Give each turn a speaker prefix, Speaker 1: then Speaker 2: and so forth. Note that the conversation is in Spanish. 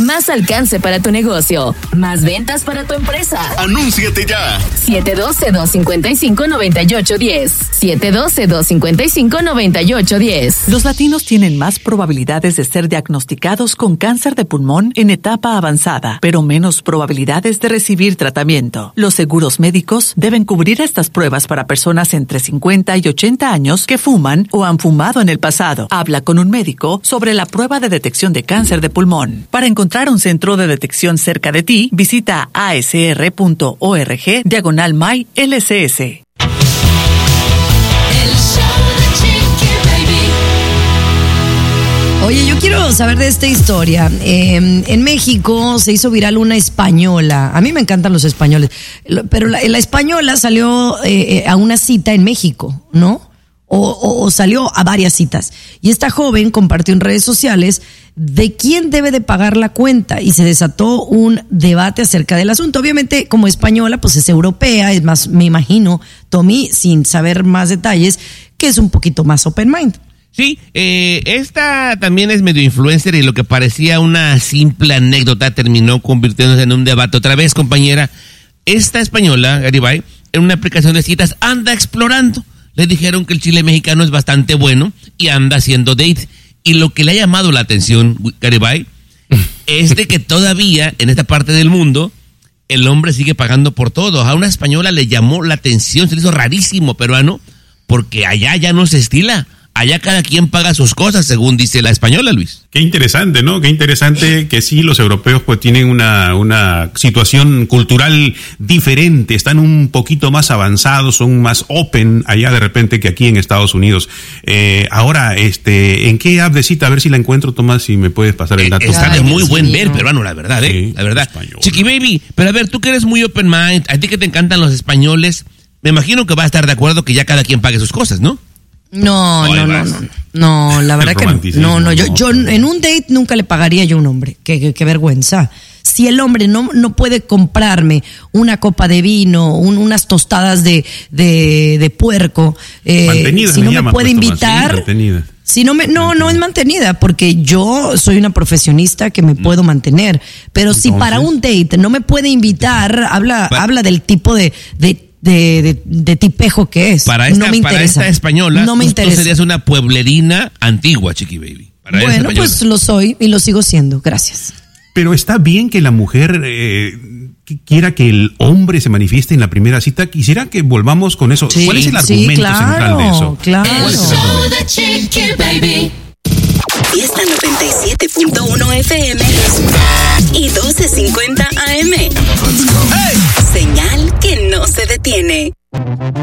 Speaker 1: Más alcance para tu negocio. Más ventas para tu empresa.
Speaker 2: ¡Anúnciate ya!
Speaker 1: 712-255-9810. 712-255-9810.
Speaker 3: Los latinos tienen más probabilidades de ser diagnosticados con cáncer de pulmón en etapa avanzada, pero menos probabilidades de recibir tratamiento. Los seguros médicos deben cubrir estas pruebas para personas entre 50 y 80 años que fuman o han fumado en el pasado. Habla con un médico sobre la prueba de detección de cáncer de pulmón. Para encontrar un centro de detección cerca de ti, visita asr.org/MyLCS.
Speaker 4: Oye, yo quiero saber de esta historia. En México se hizo viral una española. A mí me encantan los españoles. Pero la española salió a una cita en México, ¿no? O salió a varias citas. Y esta joven compartió en redes sociales de quién debe de pagar la cuenta. Y se desató un debate acerca del asunto. Obviamente, como española, pues es europea. Es más, me imagino, Tommy, sin saber más detalles, que es un poquito más open mind.
Speaker 5: Sí, esta también es medio influencer y lo que parecía una simple anécdota terminó convirtiéndose en un debate. Otra vez, compañera, esta española, Garibay, en una aplicación de citas anda explorando. Le dijeron que el chile mexicano es bastante bueno y anda haciendo date. Y lo que le ha llamado la atención, Garibay, es de que todavía en esta parte del mundo el hombre sigue pagando por todo. A una española le llamó la atención, se le hizo rarísimo, peruano, porque allá ya no se estila. Allá cada quien paga sus cosas, según dice la española, Luis.
Speaker 6: Qué interesante, ¿no? Qué interesante que sí, los europeos pues tienen una situación cultural diferente, están un poquito más avanzados, son más open allá de repente que aquí en Estados Unidos. Ahora, ¿en qué app de cita? A ver si la encuentro, Tomás, si me puedes pasar el dato.
Speaker 5: Está de muy buen ver, peruano, la verdad,
Speaker 6: Sí,
Speaker 5: la verdad.
Speaker 6: español.
Speaker 5: Chiqui Baby, pero a ver, tú que eres muy open mind, a ti que te encantan los españoles, me imagino que vas a estar de acuerdo que ya cada quien pague sus cosas, ¿no?
Speaker 4: No, la verdad que no. Yo en un date nunca le pagaría yo a un hombre. Qué vergüenza. Si el hombre no puede comprarme una copa de vino, unas tostadas de puerco, si no me puede invitar, si no es mantenida, porque yo soy una profesionista que me puedo mantener. Pero entonces, si para un date no me puede invitar, habla del tipo de tipejo que es.
Speaker 5: Para esta española,
Speaker 4: no me interesa.
Speaker 5: Tú serías una pueblerina antigua, Chiqui Baby.
Speaker 4: Bueno, pues lo soy y lo sigo siendo. Gracias.
Speaker 6: Pero está bien que la mujer quiera que el hombre se manifieste en la primera cita. Quisiera que volvamos con eso.
Speaker 4: Sí,
Speaker 6: ¿cuál es el argumento central de eso?
Speaker 4: Claro.
Speaker 1: El show de Chiqui Baby.
Speaker 7: Fiesta 97.1 FM y 1250 AM. Señal que no se detiene.